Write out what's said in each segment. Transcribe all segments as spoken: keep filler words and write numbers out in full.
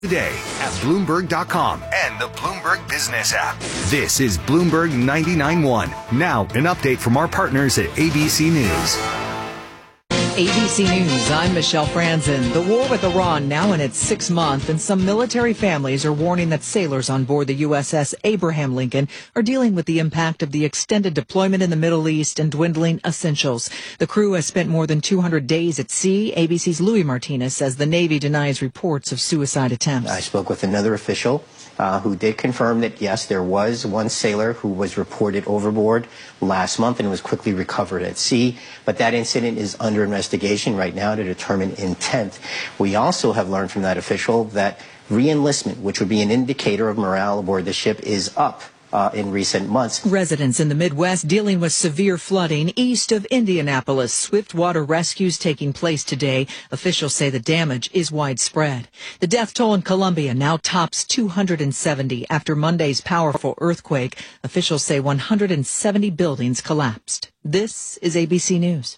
Today at Bloomberg dot com and the Bloomberg Business app. This is Bloomberg ninety-nine point one. Now, an update from our partners at A B C News. A B C News, I'm Michelle Franzen. The war with Iran now in its sixth month, and some military families are warning that sailors on board the U S S Abraham Lincoln are dealing with the impact of the extended deployment in the Middle East and dwindling essentials. The crew has spent more than two hundred days at sea. A B C's Louis Martinez says the Navy denies reports of suicide attempts. I spoke with another official uh, who did confirm that, yes, there was one sailor who was reported overboard last month and was quickly recovered at sea, but that incident is under investigation right now to determine intent. We also have learned from that official that re-enlistment, which would be an indicator of morale aboard the ship, is up uh, in recent months. Residents in the Midwest dealing with severe flooding east of Indianapolis. Swift water rescues taking place today. Officials say the damage is widespread. The death toll in Colombia now tops two hundred seventy after Monday's powerful earthquake. Officials say one hundred seventy buildings collapsed. This is A B C News.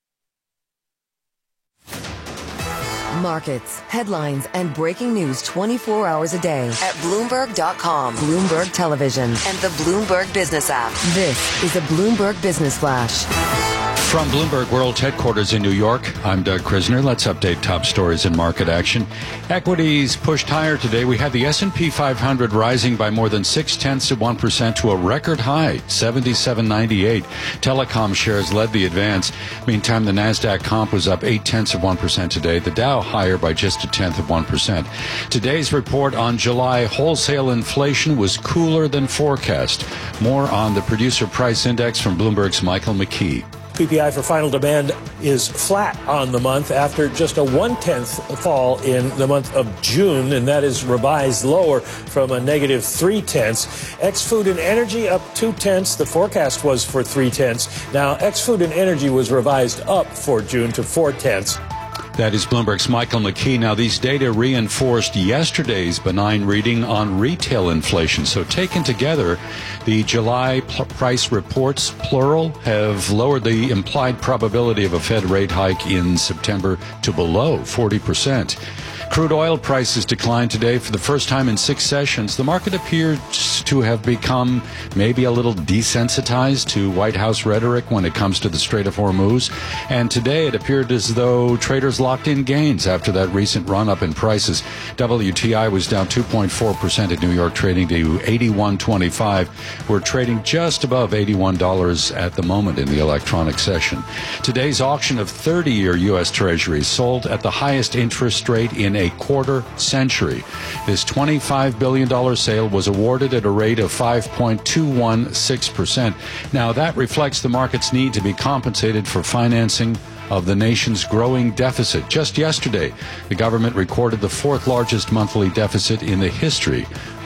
Markets, headlines, and breaking news twenty-four hours a day at Bloomberg dot com, Bloomberg Television, and the Bloomberg Business app. This is a Bloomberg Business Flash. From Bloomberg World Headquarters in New York, I'm Doug Krisner. Let's update top stories in market action. Equities pushed higher today. We had the S and P five hundred rising by more than six-tenths of one percent to a record high, seventy-seven ninety-eight. Telecom shares led the advance. Meantime, the NASDAQ comp was up eight-tenths of one percent today. The Dow higher by just a tenth of one percent. Today's report on July wholesale inflation was cooler than forecast. More on the Producer Price Index from Bloomberg's Michael McKee. P P I for final demand is flat on the month after just a one-tenth fall in the month of June, and that is revised lower from a negative three-tenths. Ex-food and energy up two-tenths. The forecast was for three-tenths. Now, ex-food and energy was revised up for June to four-tenths. That is Bloomberg's Michael McKee. Now, these data reinforced yesterday's benign reading on retail inflation. So taken together, the July pl- price reports, plural, have lowered the implied probability of a Fed rate hike in September to below forty percent. Crude oil prices declined today for the first time in six sessions. The market appears to have become maybe a little desensitized to White House rhetoric when it comes to the Strait of Hormuz. And today it appeared as though traders locked in gains after that recent run-up in prices. W T I was down two point four percent at New York, trading to eighty-one twenty-five. We're trading just above eighty-one dollars at the moment in the electronic session. Today's auction of thirty-year U S Treasuries sold at the highest interest rate in a quarter century. This twenty-five billion dollars sale was awarded at a rate of five point two one six percent. Now, that reflects the market's need to be compensated for financing of the nation's growing deficit. Just yesterday, the government recorded the fourth largest monthly deficit in the history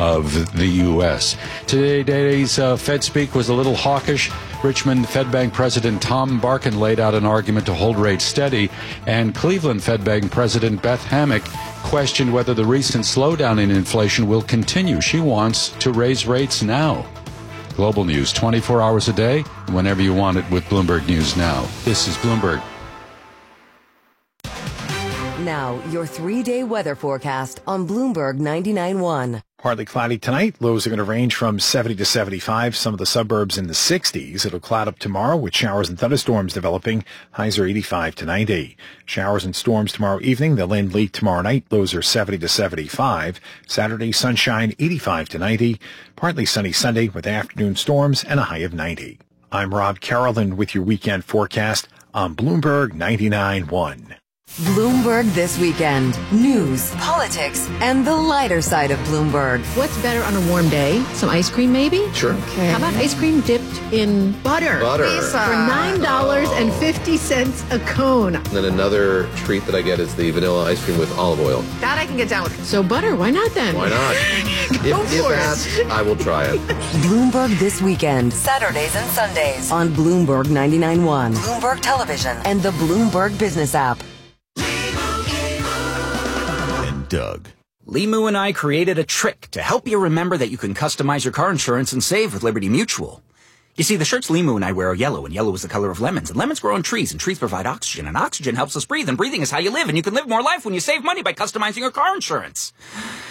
of the U S. Today's uh, Fed speak was a little hawkish. Richmond Fed Bank President Tom Barkin laid out an argument to hold rates steady, and Cleveland Fed Bank President Beth Hammack questioned whether the recent slowdown in inflation will continue. She wants to raise rates now. Global news twenty-four hours a day, whenever you want it with Bloomberg News Now. This is Bloomberg. Now, your three-day weather forecast on Bloomberg ninety-nine point one. Partly cloudy tonight. Lows are going to range from seventy to seventy-five. Some of the suburbs in the sixties. It'll cloud up tomorrow with showers and thunderstorms developing. Highs are eighty-five to ninety. Showers and storms tomorrow evening. They'll end late tomorrow night. Lows are seventy to seventy-five. Saturday, sunshine, eighty-five to ninety. Partly sunny Sunday with afternoon storms and a high of ninety. I'm Rob Carolyn with your weekend forecast on Bloomberg ninety-nine point one. Bloomberg This Weekend. News, politics, and the lighter side of Bloomberg. What's better on a warm day? Some ice cream, maybe? Sure. Okay. How about ice cream dipped in butter? Butter. Pizza. For nine dollars and fifty cents a cone. And then another treat that I get is the vanilla ice cream with olive oil. That I can get down with. So butter, why not then? Why not? if if asked, I will try it. Bloomberg This Weekend. Saturdays and Sundays on Bloomberg ninety-nine point one. Bloomberg Television and the Bloomberg Business app. Doug. Limu and I created a trick to help you remember that you can customize your car insurance and save with Liberty Mutual. You see, the shirts Limu and I wear are yellow, and yellow is the color of lemons, and lemons grow on trees, and trees provide oxygen, and oxygen helps us breathe, and breathing is how you live, and you can live more life when you save money by customizing your car insurance.